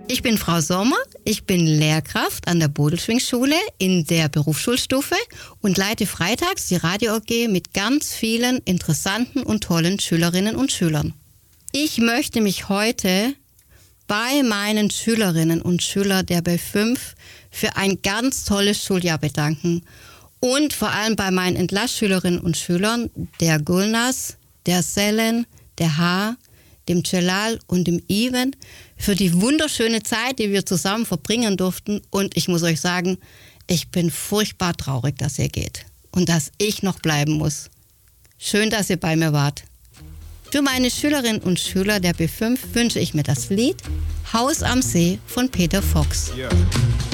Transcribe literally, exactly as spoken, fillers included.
Ich bin Frau Sommer, ich bin Lehrkraft an der Bodelschwingschule in der Berufsschulstufe und leite freitags die Radio-A G mit ganz vielen interessanten und tollen Schülerinnen und Schülern. Ich möchte mich heute bei meinen Schülerinnen und Schülern der B fünf für ein ganz tolles Schuljahr bedanken und vor allem bei meinen Entlassschülerinnen und Schülern der Gulnas, der Selen, der H., dem Celal und dem Ivan für die wunderschöne Zeit, die wir zusammen verbringen durften. Und ich muss euch sagen, ich bin furchtbar traurig, dass ihr geht und dass ich noch bleiben muss. Schön, dass ihr bei mir wart. Für meine Schülerinnen und Schüler der B fünf wünsche ich mir das Lied Haus am See von Peter Fox. Yeah.